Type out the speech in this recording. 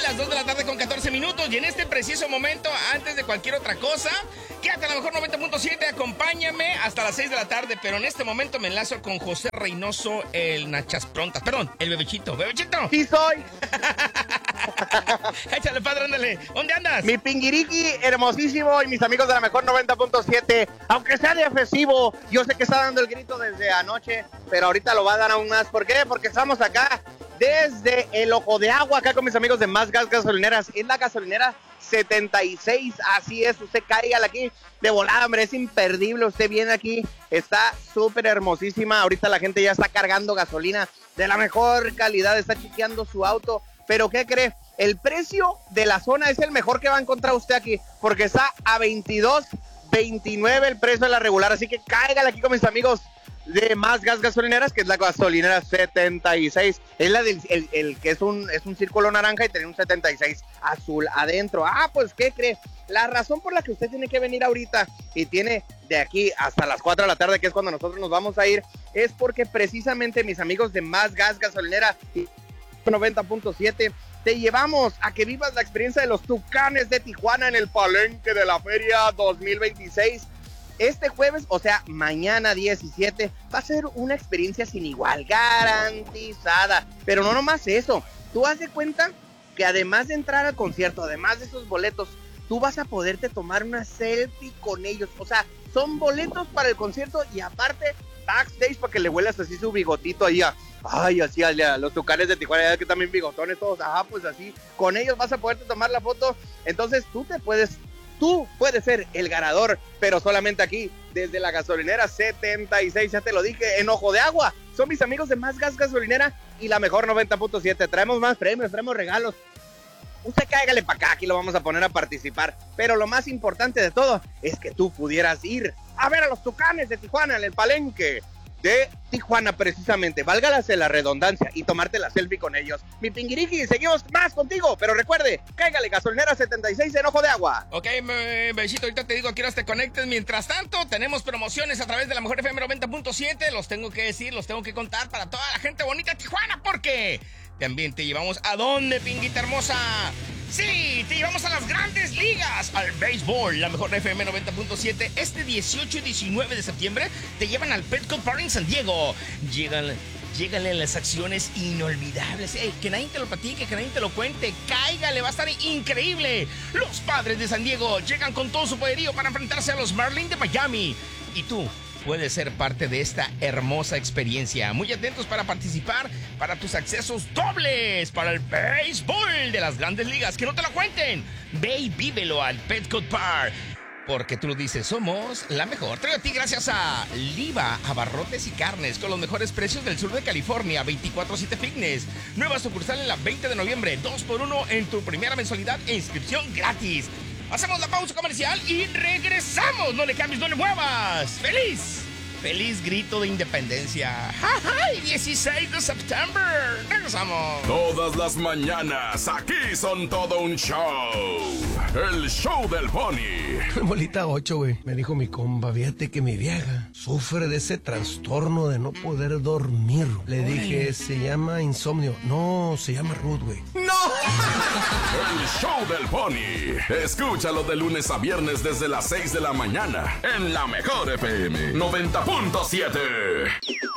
las 2 de la tarde con 14 minutos. Y en este preciso momento, antes de cualquier otra cosa, quédate a la mejor 90.7, acompáñame hasta las 6 de la tarde. Pero en este momento me enlazo con José Reynoso, el Nachas Prontas. Perdón, el Bebechito. ¡Bebechito! ¡Sí soy! Échale, padre, ándale. ¿Dónde andas? Mi pingiriqui hermosísimo y mis amigos de la mejor 90.7. Aunque sea de festivo, yo sé que está dando el grito desde anoche, pero ahorita lo va a dar aún más. ¿Por qué? Porque estamos acá desde el Ojo de Agua, acá con mis amigos de Más Gas Gasolineras. Es la gasolinera 76, así es, usted cáigale aquí de volada, hombre, es imperdible. Usted viene aquí, está súper hermosísima. Ahorita la gente ya está cargando gasolina de la mejor calidad, está chequeando su auto. Pero ¿qué cree? El precio de la zona es el mejor que va a encontrar usted aquí, porque está a 22.29 el precio de la regular. Así que cáigale aquí con mis amigos de Más Gas Gasolineras, que es la gasolinera 76. Es la del el que es un círculo naranja y tiene un 76 azul adentro. Pues ¿qué cree? La razón por la que usted tiene que venir ahorita y tiene de aquí hasta las 4 de la tarde, que es cuando nosotros nos vamos a ir, es porque precisamente mis amigos de Más Gas Gasolinera y 90.7 te llevamos a que vivas la experiencia de los Tucanes de Tijuana en el Palenque de la Feria 2026. Este jueves, o sea, mañana 17, va a ser una experiencia sin igual, garantizada. Pero no nomás eso, tú haz de cuenta que además de entrar al concierto, además de esos boletos, tú vas a poderte tomar una selfie con ellos. O sea, son boletos para el concierto y aparte backstage para que le huelas así su bigotito ahí así a los Tucanes de Tijuana, que también bigotones todos. Pues así, con ellos vas a poderte tomar la foto. Entonces tú puedes ser el ganador, pero solamente aquí, desde la gasolinera 76, ya te lo dije, en Ojo de Agua. Son mis amigos de Más Gas Gasolinera y la mejor 90.7. Traemos más premios, traemos regalos. Usted cáigale para acá, aquí lo vamos a poner a participar. Pero lo más importante de todo es que tú pudieras ir a ver a los Tucanes de Tijuana en el Palenque de Tijuana, precisamente, válgase la redundancia, y tomarte la selfie con ellos. Mi pingiriqui, seguimos más contigo, pero recuerde, cáigale, gasolinera 76 en Ojo de Agua. Ok, besito, ahorita te digo a qué horas te conectes. Mientras tanto, tenemos promociones a través de la mejor FM 90.7, los tengo que decir, los tengo que contar para toda la gente bonita de Tijuana, porque también te llevamos a dónde, pinguita hermosa. Sí, te llevamos a las grandes ligas, al béisbol, la mejor FM 90.7. Este 18 y 19 de septiembre te llevan al Petco Park en San Diego. Lléganle las acciones inolvidables. Que nadie te lo platique, que nadie te lo cuente. Cáigale, va a estar increíble. Los Padres de San Diego llegan con todo su poderío para enfrentarse a los Marlins de Miami. Y tú puedes ser parte de esta hermosa experiencia. Muy atentos para participar para tus accesos dobles para el béisbol de las grandes ligas. Que no te lo cuenten. Ve y vívelo al Petco Park, porque tú lo dices, somos la mejor. Traigo a ti gracias a Liva, Abarrotes y Carnes, con los mejores precios del sur de California. 24/7 Fitness. Nueva sucursal en la 20 de noviembre. 2x1 en tu primera mensualidad e inscripción gratis. Hacemos la pausa comercial y regresamos. No le cambies, no le muevas. ¡Feliz grito de independencia! ¡Ay! 16 de septiembre. Regresamos. Todas las mañanas aquí son todo un show. El show del Pony. Bolita 8, güey. Me dijo mi compa, fíjate que mi vieja sufre de ese trastorno de no poder dormir. Le dije, se llama insomnio. No, se llama Ruth, güey. ¡No! El show del Pony. Escúchalo de lunes a viernes desde las 6 de la mañana en la mejor FM 90.7.